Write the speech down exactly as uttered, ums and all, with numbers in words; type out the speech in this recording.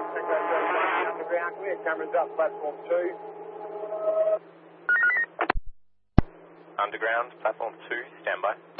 Tango zero one, underground, clear, cameras up, platform two. Underground, platform two, standby.